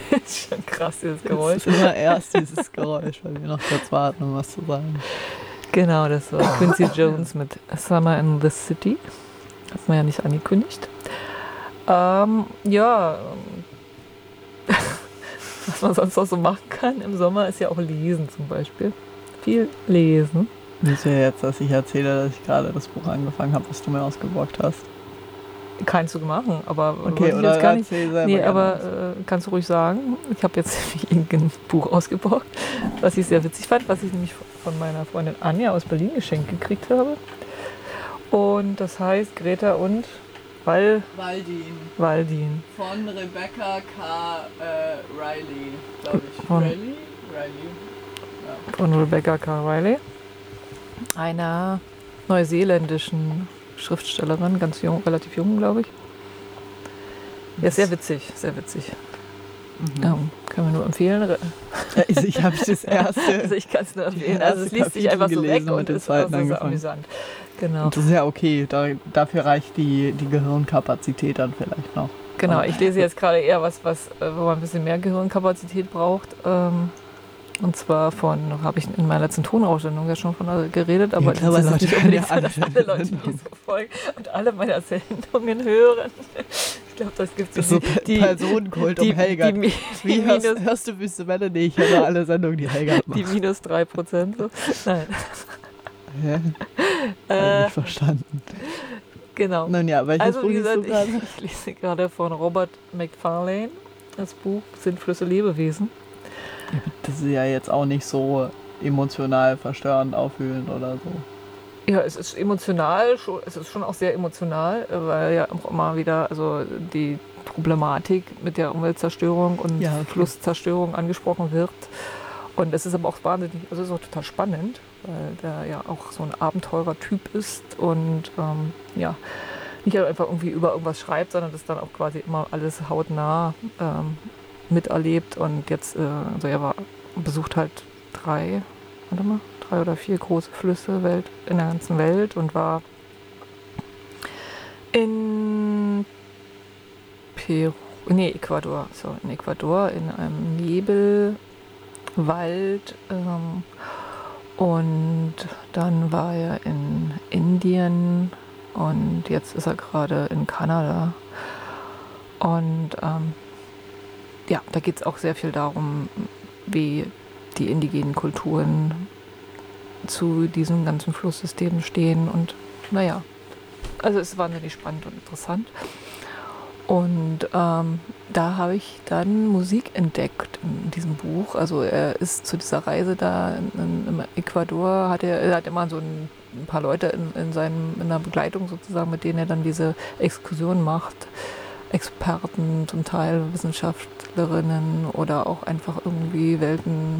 Das ist schon krass, dieses Geräusch. Es ist immer erst dieses Geräusch, weil wir noch kurz warten, um was zu sagen. Genau, das war Quincy Jones mit Summer in the City. Hat man ja nicht angekündigt. Ja, was man sonst auch so machen kann im Sommer, ist ja auch lesen zum Beispiel. Viel lesen. Willst du jetzt, dass ich erzähle, dass ich gerade das Buch angefangen habe, was du mir ausgeborgt hast? Kannst du machen, aber Okay, wollte ich oder jetzt gar nicht. erzähl selber Nee, gerne aber was. kannst du ruhig sagen. Ich habe jetzt ein Buch ausgeborgt, was ich sehr witzig fand, was ich nämlich von meiner Freundin Anja aus Berlin geschenkt gekriegt habe. Und das heißt Greta und Waldin. Von Rebecca K. Riley, glaube ich. Von- Riley? Von Rebecca K. Riley, einer neuseeländischen Schriftstellerin, ganz jung, relativ jung, glaube ich. Ja, sehr witzig, sehr witzig. Können wir nur empfehlen. Also ich habe das erste. Also ich kann es nur empfehlen. die Also es erste liest sich Kapitel einfach so weg gelesen und und den ist zweiten also so angefangen. amüsant. Genau. Und das ist ja okay. Dafür reicht die Gehirnkapazität dann vielleicht noch. Genau, ich lese jetzt gerade eher was, wo man ein bisschen mehr Gehirnkapazität braucht. Und zwar habe ich in meiner letzten Tonaussendung ja schon von geredet, aber Ich glaube, das ist Leute nicht hören ja unbedingt so, dass alle alle Leute Sendungen. diese Folgen und alle meine Sendungen hören. Ich glaube, das gibt Das ist so Personenkult um Helga. Wie hörst du Wüste Welle? Nee, ich höre alle Sendungen, die Helga macht. die minus 3%. So. Nein. Hä? Hab ich nicht verstanden. Genau. Nun ja, welches Also Buch wie liest gesagt, du gerade? ich lese gerade von Robert McFarlane das Buch Sind Flüsse Lebewesen. Das ist ja jetzt auch nicht so emotional verstörend, aufwühlend oder so. Ja, es ist emotional, es ist schon auch sehr emotional, weil ja auch immer wieder also die Problematik mit der Umweltzerstörung und Ja, okay. Flusszerstörung angesprochen wird. Und es ist aber auch wahnsinnig, also es ist auch total spannend, weil der ja auch so ein Abenteurer-Typ ist und ja, nicht einfach irgendwie über irgendwas schreibt, sondern das dann auch quasi immer alles hautnah miterlebt. Und jetzt, also er besucht halt 3 oder 4 große Flüsse in der ganzen Welt und war in Ecuador, in einem Nebelwald und dann war er in Indien und jetzt ist er gerade in Kanada und ja, da geht es auch sehr viel darum, wie die indigenen Kulturen zu diesem ganzen Flusssystem stehen und naja, also es ist wahnsinnig spannend und interessant. Und da habe ich dann Musik entdeckt in diesem Buch. Also er ist zu dieser Reise da in Ecuador, er hat immer so ein paar Leute in der Begleitung sozusagen, mit denen er dann diese Exkursion macht. Experten, zum Teil Wissenschaftlerinnen oder auch einfach irgendwie